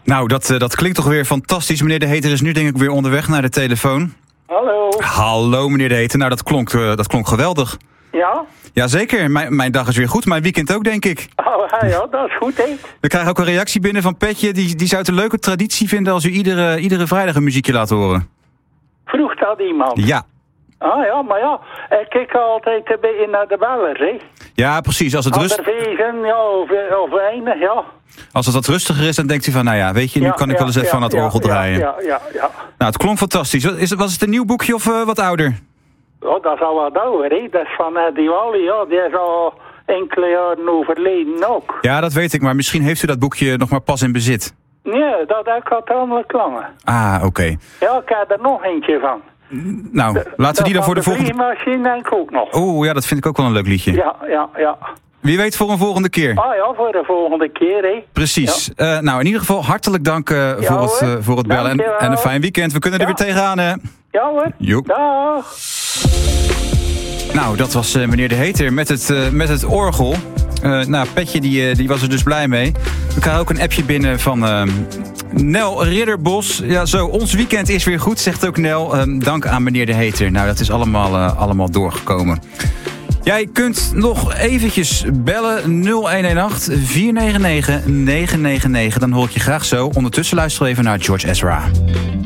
Nou, dat klinkt toch weer fantastisch. Meneer De Heter is nu denk ik weer onderweg naar de telefoon. Hallo. Hallo, meneer De Heter. Nou, dat klonk geweldig. Ja? Jazeker, mijn dag is weer goed. Mijn weekend ook, denk ik. Oh, ja, dat is goed, hè? We krijgen ook een reactie binnen van Petje. Die zou het een leuke traditie vinden als u iedere vrijdag een muziekje laat horen. Vroeg dat iemand? Ja. Ah ja, maar ja, ik kijk altijd een beetje naar de bellers, hè? Ja, precies. Als het of weinig, ja. Als het wat rustiger is, dan denkt u van, nou ja, weet je, nu kan ik wel eens even aan het orgel draaien. Ja. Nou, het klonk fantastisch. Was het een nieuw boekje of wat ouder? Oh, dat is al wat ouder, hè? Dat is van die Wally, ja. Die is al enkele jaren overleden ook. Ja, dat weet ik, maar misschien heeft u dat boekje nog maar pas in bezit. Nee, dat heb ik al tamelijk langer. Ah, oké. Ja, ik heb er nog eentje van. Nou, laten we die dan voor de volgende... De vliegmachine denk ik ook nog. Oeh, ja, dat vind ik ook wel een leuk liedje. Ja. Wie weet voor een volgende keer. Ah ja, voor de volgende keer, hè. Precies. Ja. Nou, in ieder geval hartelijk dank voor het bellen en een fijn weekend. We kunnen er weer tegenaan, hè. Ja hoor. Joep. Dag. Nou, dat was meneer De Heter met het orgel. Nou, Petje die was er dus blij mee. We krijgen ook een appje binnen van Nel Ridderbos. Ja, zo, ons weekend is weer goed, zegt ook Nel. Dank aan meneer De Heter. Nou, dat is allemaal doorgekomen. Jij kunt nog eventjes bellen 0118 499 999. Dan hoor ik je graag zo. Ondertussen luisteren we even naar George Ezra.